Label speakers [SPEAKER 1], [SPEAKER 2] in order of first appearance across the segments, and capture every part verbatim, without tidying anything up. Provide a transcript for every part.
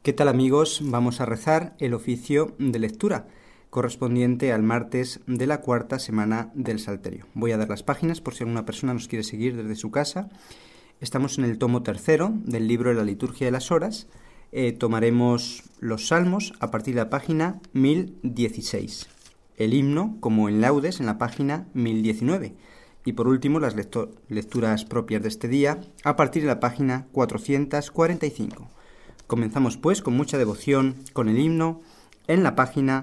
[SPEAKER 1] ¿Qué tal, amigos? Vamos a rezar el oficio de lectura correspondiente al martes de la cuarta semana del Salterio. Voy a dar las páginas por si alguna persona nos quiere seguir desde su casa. Estamos en el tomo tercero del libro de la Liturgia de las Horas. Eh, tomaremos los salmos a partir de la página mil dieciséis. El himno, como en laudes, en la página mil diecinueve. Y por último, las lecto- lecturas propias de este día a partir de la página cuatrocientos cuarenta y cinco. Comenzamos pues con mucha devoción con el himno en la página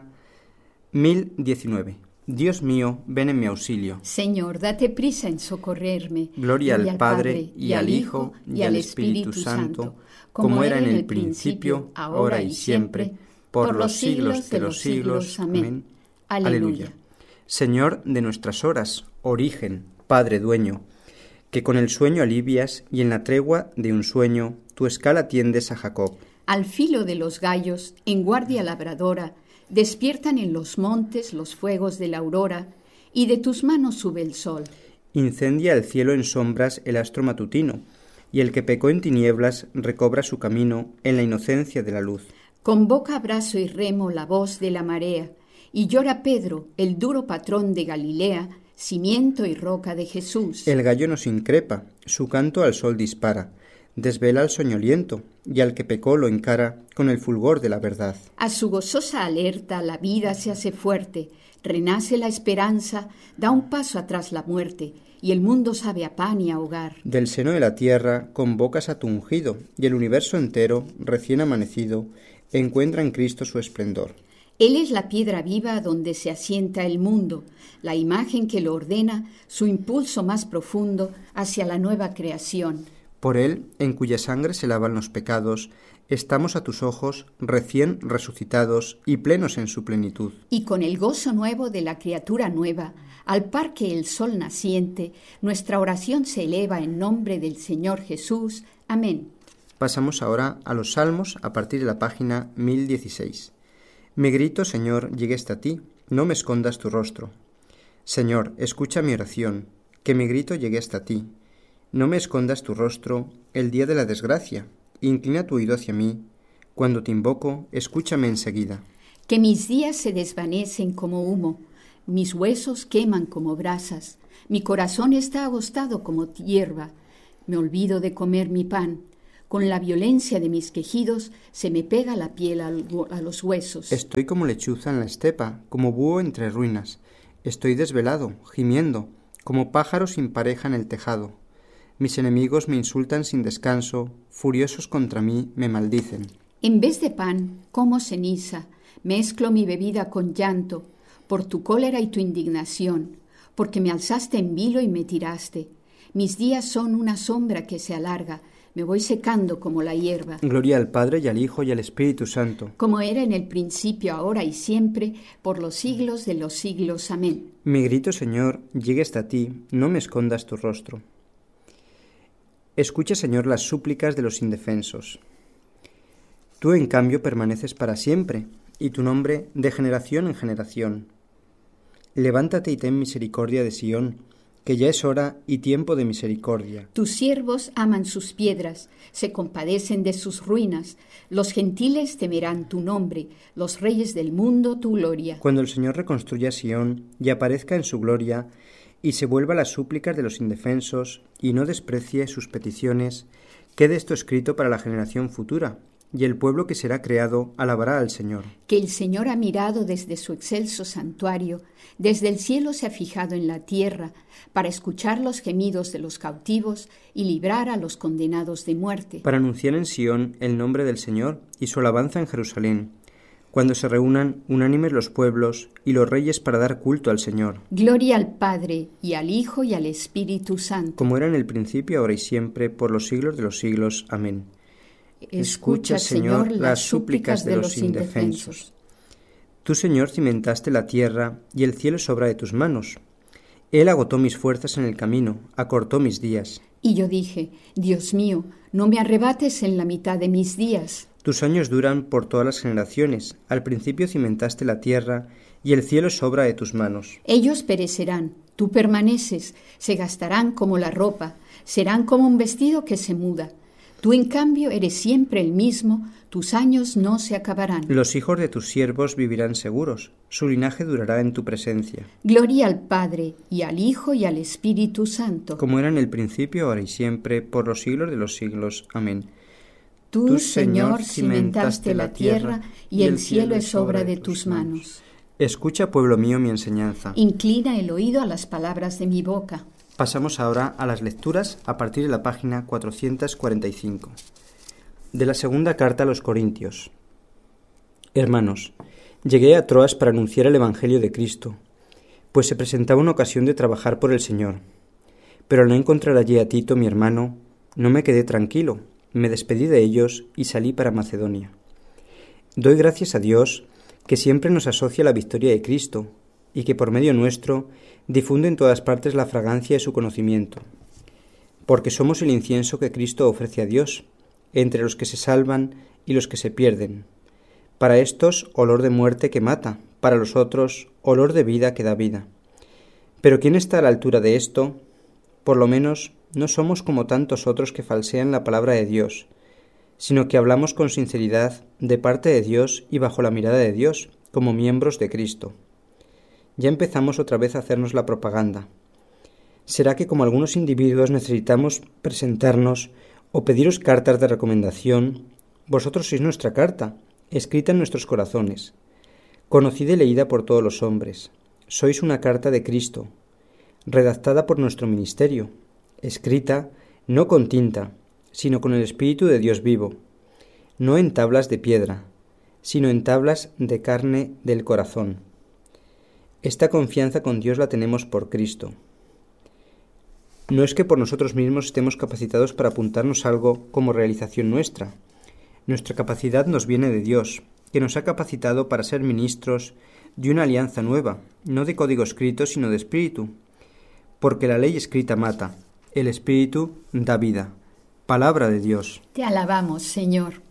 [SPEAKER 1] mil diecinueve. Dios mío, ven en mi auxilio.
[SPEAKER 2] Señor, date prisa en socorrerme.
[SPEAKER 1] Gloria al Padre, y al Hijo, y al Espíritu Santo, como era en el principio, ahora y siempre, por los siglos de los siglos. Amén. Aleluya. Señor de nuestras horas, origen, Padre dueño, que con el sueño alivias y en la tregua de un sueño tu escala tiendes a Jacob.
[SPEAKER 2] Al filo de los gallos, en guardia labradora, despiertan en los montes los fuegos de la aurora, y de tus manos sube el sol.
[SPEAKER 1] Incendia el cielo en sombras el astro matutino, y el que pecó en tinieblas recobra su camino en la inocencia de la luz.
[SPEAKER 2] Convoca brazo y remo la voz de la marea, y llora Pedro, el duro patrón de Galilea, cimiento y roca de Jesús.
[SPEAKER 1] El gallo nos increpa, su canto al sol dispara, desvela al soñoliento, y al que pecó lo encara con el fulgor de la verdad.
[SPEAKER 2] A su gozosa alerta la vida se hace fuerte, renace la esperanza, da un paso atrás la muerte, y el mundo sabe a pan y a hogar.
[SPEAKER 1] Del seno de la tierra convocas a tu ungido, y el universo entero, recién amanecido, encuentra en Cristo su esplendor.
[SPEAKER 2] Él es la piedra viva donde se asienta el mundo, la imagen que lo ordena, su impulso más profundo hacia la nueva creación.
[SPEAKER 1] Por él, en cuya sangre se lavan los pecados, estamos a tus ojos recién resucitados y plenos en su plenitud.
[SPEAKER 2] Y con el gozo nuevo de la criatura nueva, al par que el sol naciente, nuestra oración se eleva en nombre del Señor Jesús. Amén.
[SPEAKER 1] Pasamos ahora a los salmos a partir de la página mil dieciséis. Mi grito, Señor, llegue hasta ti, no me escondas tu rostro. Señor, escucha mi oración, que mi grito llegue hasta ti. No me escondas tu rostro el día de la desgracia, inclina tu oído hacia mí. Cuando te invoco, escúchame enseguida.
[SPEAKER 2] Que mis días se desvanecen como humo, mis huesos queman como brasas, mi corazón está agostado como hierba, me olvido de comer mi pan. Con la violencia de mis quejidos se me pega la piel a los huesos.
[SPEAKER 1] Estoy como lechuza en la estepa, como búho entre ruinas. Estoy desvelado, gimiendo, como pájaro sin pareja en el tejado. Mis enemigos me insultan sin descanso, furiosos contra mí me maldicen.
[SPEAKER 2] En vez de pan, como ceniza, mezclo mi bebida con llanto, por tu cólera y tu indignación, porque me alzaste en vilo y me tiraste. Mis días son una sombra que se alarga, me voy secando como la hierba.
[SPEAKER 1] Gloria al Padre y al Hijo y al Espíritu Santo.
[SPEAKER 2] Como era en el principio, ahora y siempre, por los siglos de los siglos. Amén.
[SPEAKER 1] Mi grito, Señor, llegue hasta ti, no me escondas tu rostro. Escucha, Señor, las súplicas de los indefensos. Tú, en cambio, permaneces para siempre, y tu nombre de generación en generación. Levántate y ten misericordia de Sión, que ya es hora y tiempo de misericordia.
[SPEAKER 2] Tus siervos aman sus piedras, se compadecen de sus ruinas. Los gentiles temerán tu nombre, los reyes del mundo tu gloria.
[SPEAKER 1] Cuando el Señor reconstruya Sión y aparezca en su gloria, y se vuelva a las súplicas de los indefensos, y no desprecie sus peticiones, quede esto escrito para la generación futura, y el pueblo que será creado alabará al Señor.
[SPEAKER 2] Que el Señor ha mirado desde su excelso santuario, desde el cielo se ha fijado en la tierra, para escuchar los gemidos de los cautivos y librar a los condenados de muerte.
[SPEAKER 1] Para anunciar en Sión el nombre del Señor y su alabanza en Jerusalén, cuando se reúnan unánimes los pueblos y los reyes para dar culto al Señor.
[SPEAKER 2] Gloria al Padre, y al Hijo, y al Espíritu Santo.
[SPEAKER 1] Como era en el principio, ahora y siempre, por los siglos de los siglos. Amén.
[SPEAKER 2] Escucha, Señor, las súplicas de los indefensos.
[SPEAKER 1] Tú, Señor, cimentaste la tierra, y el cielo es obra de tus manos. Él agotó mis fuerzas en el camino, acortó mis días.
[SPEAKER 2] Y yo dije, Dios mío, no me arrebates en la mitad de mis días.
[SPEAKER 1] Tus años duran por todas las generaciones. Al principio cimentaste la tierra, y el cielo es obra de tus manos.
[SPEAKER 2] Ellos perecerán, tú permaneces, se gastarán como la ropa, serán como un vestido que se muda. Tú, en cambio, eres siempre el mismo, tus años no se acabarán.
[SPEAKER 1] Los hijos de tus siervos vivirán seguros, su linaje durará en tu presencia.
[SPEAKER 2] Gloria al Padre, y al Hijo, y al Espíritu Santo.
[SPEAKER 1] Como era en el principio, ahora y siempre, por los siglos de los siglos. Amén.
[SPEAKER 2] Tú, Tú Señor, cimentaste la tierra, y el cielo es obra de tus manos.
[SPEAKER 1] Escucha, pueblo mío, mi enseñanza.
[SPEAKER 2] Inclina el oído a las palabras de mi boca.
[SPEAKER 1] Pasamos ahora a las lecturas a partir de la página cuatrocientos cuarenta y cinco. De la segunda carta a los Corintios. Hermanos, llegué a Troas para anunciar el Evangelio de Cristo, pues se presentaba una ocasión de trabajar por el Señor. Pero al no encontrar allí a Tito, mi hermano, no me quedé tranquilo, me despedí de ellos y salí para Macedonia. Doy gracias a Dios, que siempre nos asocia a la victoria de Cristo, y que por medio nuestro difunde en todas partes la fragancia de su conocimiento, porque somos el incienso que Cristo ofrece a Dios, entre los que se salvan y los que se pierden. Para estos, olor de muerte que mata, para los otros, olor de vida que da vida. Pero ¿quién está a la altura de esto? Por lo menos, no somos como tantos otros que falsean la palabra de Dios, sino que hablamos con sinceridad de parte de Dios y bajo la mirada de Dios, como miembros de Cristo. Ya empezamos otra vez a hacernos la propaganda. ¿Será que como algunos individuos necesitamos presentarnos o pediros cartas de recomendación? Vosotros sois nuestra carta, escrita en nuestros corazones, conocida y leída por todos los hombres. Sois una carta de Cristo, redactada por nuestro ministerio, escrita no con tinta, sino con el Espíritu de Dios vivo, no en tablas de piedra, sino en tablas de carne del corazón. Esta confianza con Dios la tenemos por Cristo. No es que por nosotros mismos estemos capacitados para apuntarnos algo como realización nuestra. Nuestra capacidad nos viene de Dios, que nos ha capacitado para ser ministros de una alianza nueva, no de código escrito, sino de espíritu. Porque la ley escrita mata, el espíritu da vida. Palabra de Dios.
[SPEAKER 2] Te alabamos, Señor.